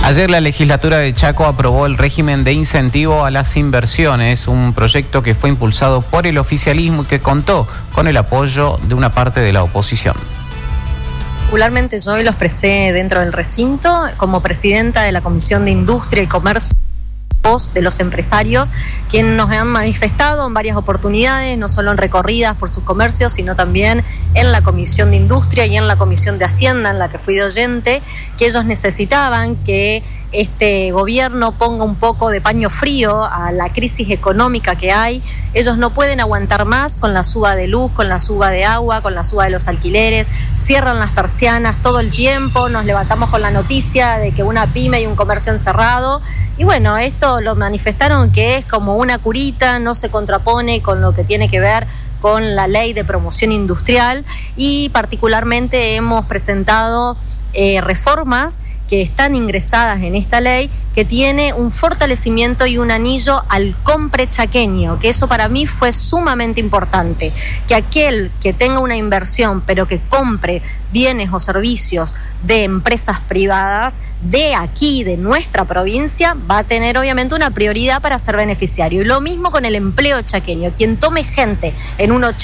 Ayer la legislatura de Chaco aprobó el régimen de incentivo a las inversiones, un proyecto que fue impulsado por el oficialismo y que contó con el apoyo de una parte de la oposición. Particularmente yo hoy lo expresé dentro del recinto como presidenta de la Comisión de Industria y Comercio de los empresarios, quienes nos han manifestado en varias oportunidades, no solo en recorridas por sus comercios, sino también en la Comisión de Industria y en la Comisión de Hacienda, en la que fui de oyente, que ellos necesitaban que este gobierno ponga un poco de paño frío a la crisis económica que hay. Ellos no pueden aguantar más con la suba de luz, con la suba de agua, con la suba de los alquileres, cierran las persianas todo el tiempo, nos levantamos con la noticia de que una pyme y un comercio encerrado, y bueno, esto lo manifestaron que es como una curita, no se contrapone con lo que tiene que ver con la ley de promoción industrial, y particularmente hemos presentado reformas que están ingresadas en esta ley, que tiene un fortalecimiento y un anillo al compre chaqueño, que eso para mí fue sumamente importante, que aquel que tenga una inversión pero que compre bienes o servicios de empresas privadas de aquí, de nuestra provincia, va a tener obviamente una prioridad para ser beneficiario. Y lo mismo con el empleo chaqueño, quien tome gente en un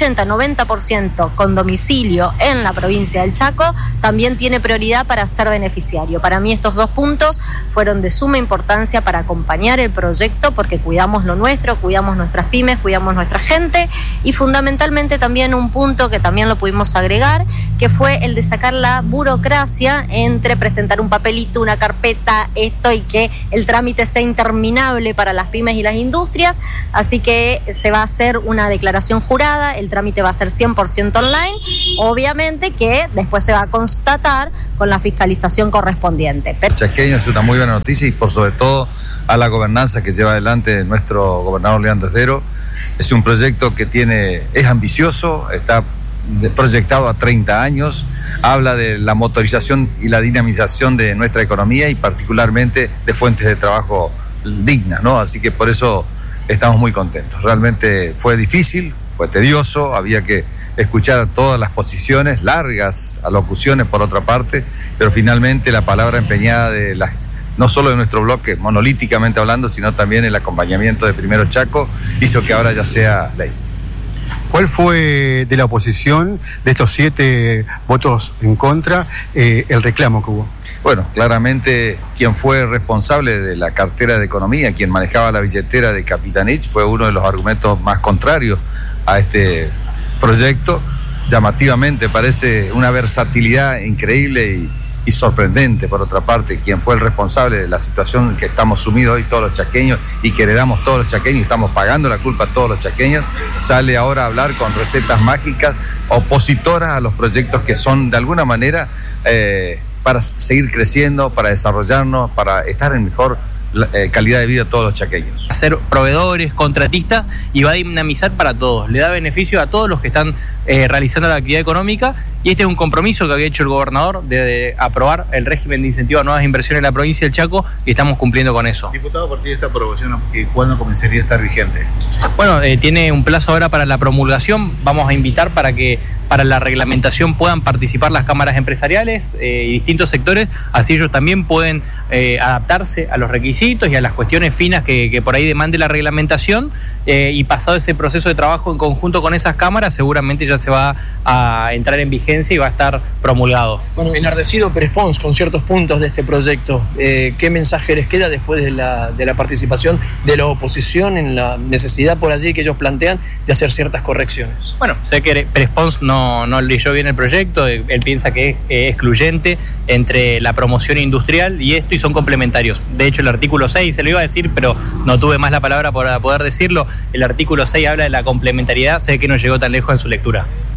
80-90% con domicilio en la provincia del Chaco, también tiene prioridad para ser beneficiario. Para mí estos dos puntos fueron de suma importancia para acompañar el proyecto, porque cuidamos lo nuestro, cuidamos nuestras pymes, cuidamos nuestra gente, y fundamentalmente también un punto que también lo pudimos agregar, que fue el de sacar la burocracia entre presentar un papelito, una carpeta, esto, y que el trámite sea interminable para las pymes y las industrias. Así que se va a hacer una declaración jurada, el trámite va a ser 100% online, obviamente que después se va a constatar con la fiscalización correspondiente. Chaqueño es una muy buena noticia, y por sobre todo a la gobernanza que lleva adelante nuestro gobernador Leandro Esdero. Es un proyecto que es ambicioso, está proyectado a 30 años, habla de la motorización y la dinamización de nuestra economía y particularmente de fuentes de trabajo dignas, ¿no? Así que por eso estamos muy contentos. Realmente fue difícil, fue tedioso, había que escuchar todas las posiciones, largas alocuciones por otra parte, pero finalmente la palabra empeñada no solo de nuestro bloque, monolíticamente hablando, sino también el acompañamiento de Primero Chaco, hizo que ahora ya sea ley. ¿Cuál fue de la oposición, de estos 7 votos en contra, el reclamo que hubo? Bueno, claramente quien fue responsable de la cartera de economía, quien manejaba la billetera de Capitanich, fue uno de los argumentos más contrarios a este proyecto. Llamativamente parece una versatilidad increíble y sorprendente. Por otra parte, quien fue el responsable de la situación que estamos sumidos hoy todos los chaqueños y que heredamos todos los chaqueños y estamos pagando la culpa a todos los chaqueños, sale ahora a hablar con recetas mágicas opositoras a los proyectos que son de alguna manera para seguir creciendo, para desarrollarnos, para estar en mejor calidad de vida a todos los chaqueños. Ser proveedores, contratistas, y va a dinamizar para todos, le da beneficio a todos los que están realizando la actividad económica, y este es un compromiso que había hecho el gobernador de aprobar el régimen de incentivo a nuevas inversiones en la provincia del Chaco, y estamos cumpliendo con eso. Diputado, a partir de esta aprobación, ¿cuándo comenzaría a estar vigente? Bueno, tiene un plazo ahora para la promulgación. Vamos a invitar para que para la reglamentación puedan participar las cámaras empresariales y distintos sectores, así ellos también pueden adaptarse a los requisitos y a las cuestiones finas que por ahí demande la reglamentación, y pasado ese proceso de trabajo en conjunto con esas cámaras, seguramente ya se va a entrar en vigencia y va a estar promulgado. Bueno, enardecido Prespons con ciertos puntos de este proyecto, ¿qué mensaje les queda después de la participación de la oposición en la necesidad por allí que ellos plantean de hacer ciertas correcciones? Bueno, sé que Prespons no leyó bien el proyecto, él piensa que es excluyente entre la promoción industrial y esto, y son complementarios. De hecho, el artículo 6, se lo iba a decir, pero no tuve más la palabra para poder decirlo, el artículo 6 habla de la complementariedad, sé que no llegó tan lejos en su lectura.